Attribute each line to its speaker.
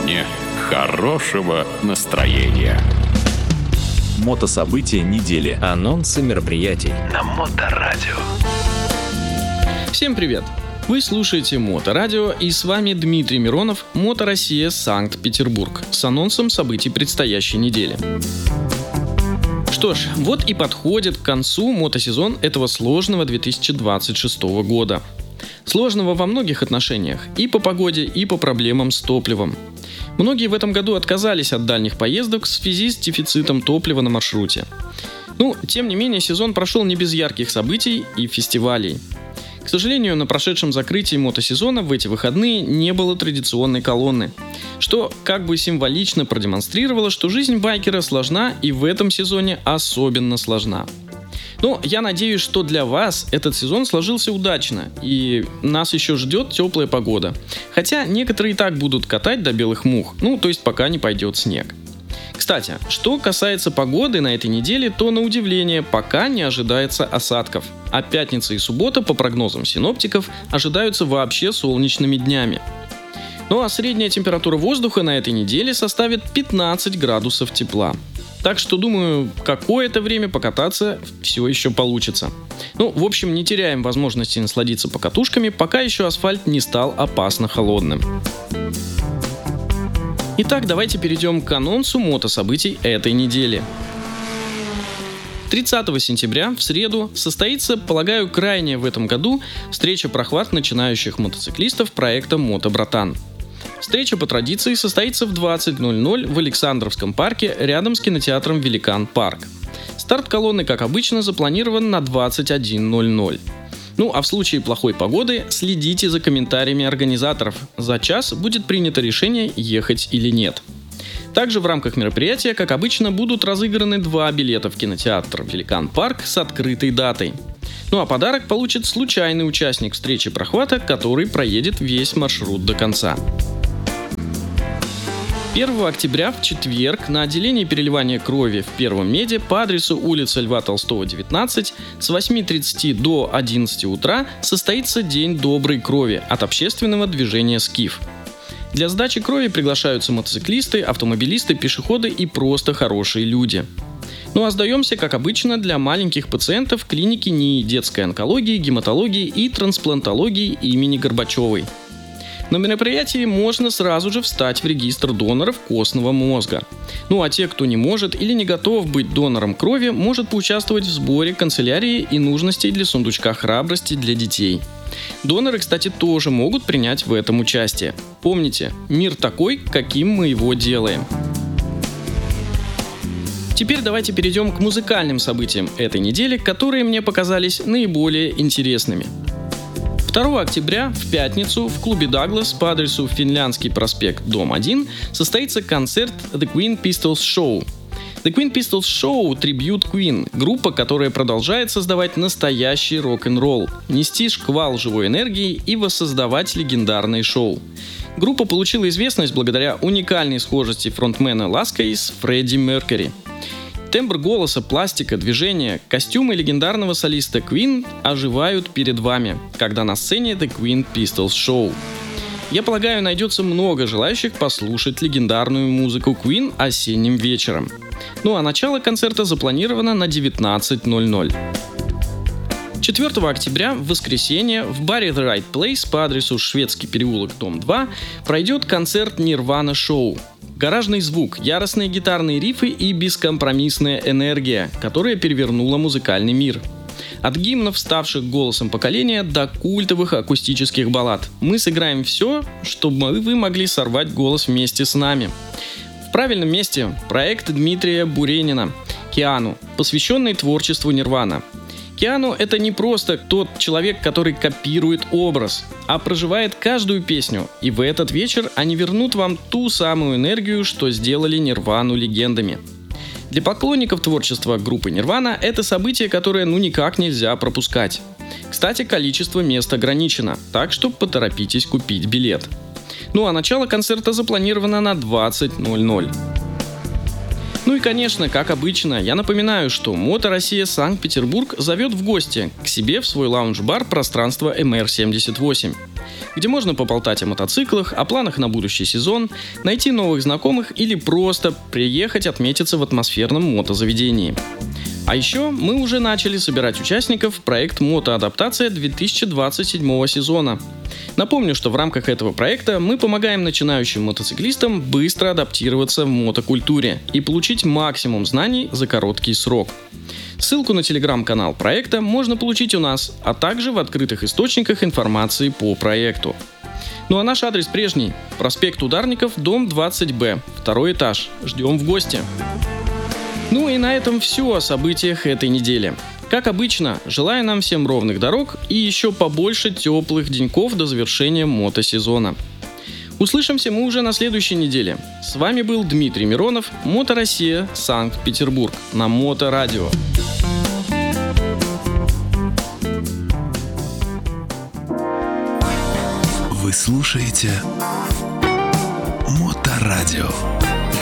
Speaker 1: сегодня хорошего настроения.
Speaker 2: Мотособытия недели.
Speaker 3: Анонсы мероприятий
Speaker 4: на Моторадио.
Speaker 5: Всем привет! Вы слушаете Моторадио, и с вами Дмитрий Миронов, Мото Россия, Санкт-Петербург, с анонсом событий предстоящей недели. Что ж, вот и подходит к концу мотосезон этого сложного 2026 года. Сложного во многих отношениях, и по погоде, и по проблемам с топливом. Многие в этом году отказались от дальних поездок в связи с дефицитом топлива на маршруте. Тем не менее, сезон прошел не без ярких событий и фестивалей. К сожалению, на прошедшем закрытии мотосезона в эти выходные не было традиционной колонны, что как бы символично продемонстрировало, что жизнь байкера сложна и в этом сезоне особенно сложна. Я надеюсь, что для вас этот сезон сложился удачно, и нас еще ждет теплая погода. Хотя некоторые и так будут катать до белых мух, то есть пока не пойдет снег. Кстати, что касается погоды на этой неделе, то на удивление пока не ожидается осадков. А пятница и суббота, по прогнозам синоптиков, ожидаются вообще солнечными днями. А средняя температура воздуха на этой неделе составит 15 градусов тепла. Так что, думаю, какое-то время покататься все еще получится. В общем, не теряем возможности насладиться покатушками, пока еще асфальт не стал опасно холодным. Итак, давайте перейдем к анонсу мотособытий этой недели. 30 сентября, в среду, состоится, полагаю, крайняя в этом году встреча-прохват начинающих мотоциклистов проекта «Мото-Братан». Встреча по традиции состоится в 20:00 в Александровском парке рядом с кинотеатром «Великан Парк». Старт колонны, как обычно, запланирован на 21:00. А в случае плохой погоды следите за комментариями организаторов. За час будет принято решение, ехать или нет. Также в рамках мероприятия, как обычно, будут разыграны 2 билета в кинотеатр «Великан Парк» с открытой датой. А подарок получит случайный участник встречи прохвата, который проедет весь маршрут до конца. 1 октября в четверг на отделении переливания крови в Первом меде по адресу улица Льва Толстого, 19 с 8:30 до 11 утра состоится День доброй крови от общественного движения «Скиф». Для сдачи крови приглашаются мотоциклисты, автомобилисты, пешеходы и просто хорошие люди. А сдаемся, как обычно, для маленьких пациентов в клинике НИИ детской онкологии, гематологии и трансплантологии имени Горбачевой. На мероприятии можно сразу же встать в регистр доноров костного мозга. А те, кто не может или не готов быть донором крови, может поучаствовать в сборе канцелярии и нужностей для сундучка храбрости для детей. Доноры, кстати, тоже могут принять в этом участие. Помните, мир такой, каким мы его делаем. Теперь давайте перейдем к музыкальным событиям этой недели, которые мне показались наиболее интересными. 2 октября в пятницу в клубе «Даглас» по адресу Финляндский проспект, дом 1 состоится концерт The Queen Pistols Show. The Queen Pistols Show – трибьют Queen, группа, которая продолжает создавать настоящий рок-н-ролл, нести шквал живой энергии и воссоздавать легендарные шоу. Группа получила известность благодаря уникальной схожести фронтмена Ласкай с Фредди Меркьюри. Тембр голоса, пластика, движения, костюмы легендарного солиста Queen оживают перед вами, когда на сцене The Queen Pistols Show. Я полагаю, найдется много желающих послушать легендарную музыку Queen осенним вечером. А начало концерта запланировано на 19:00. 4 октября в воскресенье в баре The Right Place по адресу Шведский переулок, дом 2 пройдет концерт Nirvana Show. Гаражный звук, яростные гитарные рифы и бескомпромиссная энергия, которая перевернула музыкальный мир. От гимнов, ставших голосом поколения, до культовых акустических баллад. Мы сыграем все, чтобы вы могли сорвать голос вместе с нами. В правильном месте проект Дмитрия Буренина «Киану», посвященный творчеству Нирвана. Киану — это не просто тот человек, который копирует образ, а проживает каждую песню, и в этот вечер они вернут вам ту самую энергию, что сделали Нирвану легендами. Для поклонников творчества группы Нирвана это событие, которое никак нельзя пропускать. Кстати, количество мест ограничено, так что поторопитесь купить билет. А начало концерта запланировано на 20:00. Ну и, конечно, как обычно, я напоминаю, что Мото Россия Санкт-Петербург зовет в гости к себе в свой лаунж-бар пространство МР-78, где можно поболтать о мотоциклах, о планах на будущий сезон, найти новых знакомых или просто приехать отметиться в атмосферном мотозаведении. А еще мы уже начали собирать участников в проект «Мотоадаптация» 2027 сезона. Напомню, что в рамках этого проекта мы помогаем начинающим мотоциклистам быстро адаптироваться в мотокультуре и получить максимум знаний за короткий срок. Ссылку на телеграм-канал проекта можно получить у нас, а также в открытых источниках информации по проекту. Ну а наш адрес прежний. Проспект Ударников, дом 20Б, 2 этаж. Ждем в гости. Ну и на этом все о событиях этой недели. Как обычно, желаю нам всем ровных дорог и еще побольше теплых деньков до завершения мотосезона. Услышимся мы уже на следующей неделе. С вами был Дмитрий Миронов, Мото Россия, Санкт-Петербург, на Моторадио.
Speaker 2: Вы слушаете Моторадио.